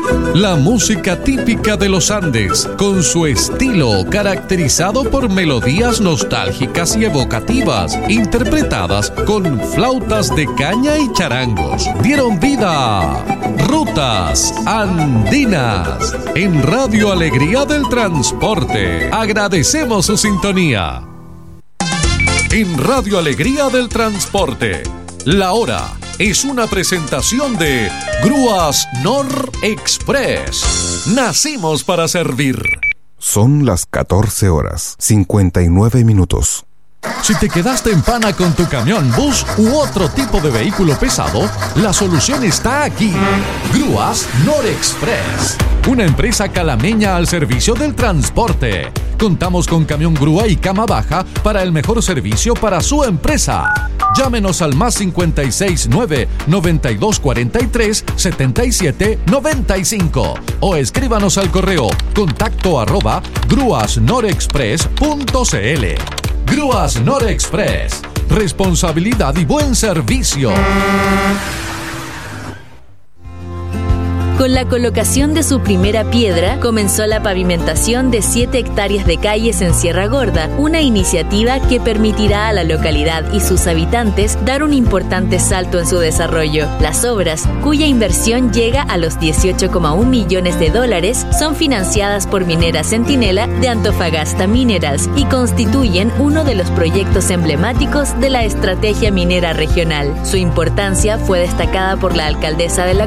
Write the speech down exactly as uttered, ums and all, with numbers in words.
La música típica de los Andes, con su estilo caracterizado por melodías nostálgicas y evocativas, interpretadas con flautas de caña y charangos, dieron vida a Rutas Andinas en Radio Alegría del Transporte. Agradecemos su sintonía. En Radio Alegría del Transporte, la hora es una presentación de Grúas Nor Express. Nacimos para servir. Son las catorce horas, cincuenta y nueve minutos. Si te quedaste en pana con tu camión, bus u otro tipo de vehículo pesado, la solución está aquí. Grúas Nor Express, una empresa calameña al servicio del transporte. Contamos con camión grúa y cama baja para el mejor servicio para su empresa. Llámenos al más cincuenta y seis nueve, noventa y dos cuarenta y tres, setenta y siete noventa y cinco o escríbanos al correo contacto arroba grúasnorexpress punto cl. Grúas Nor Express, responsabilidad y buen servicio. Con la colocación de su primera piedra, comenzó la pavimentación de siete hectáreas de calles en Sierra Gorda, una iniciativa que permitirá a la localidad y sus habitantes dar un importante salto en su desarrollo. Las obras, cuya inversión llega a los dieciocho coma uno millones de dólares, son financiadas por Minera Centinela de Antofagasta Minerals y constituyen uno de los proyectos emblemáticos de la estrategia minera regional. Su importancia fue destacada por la alcaldesa de la